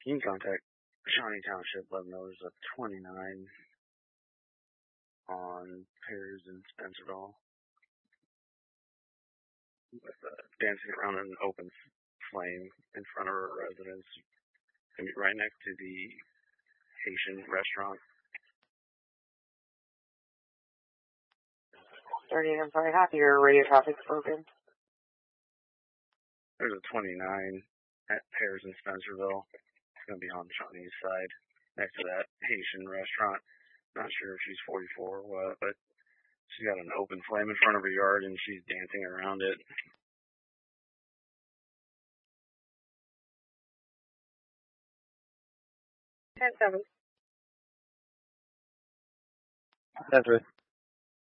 Can you contact Shawnee Township, let them know there's a 29 on Pears and Spencerville with dancing around an open flame in front of her residence. Gonna be right next to the Haitian restaurant. 30, I'm sorry, half your radio traffic's broken. There's a 29 at Pears and Spencerville. It's gonna be on Shawnee's side, next to that Haitian restaurant. Not sure if she's 44 or what, but she's got an open flame in front of her yard and she's dancing around it. 10-7. 10-3.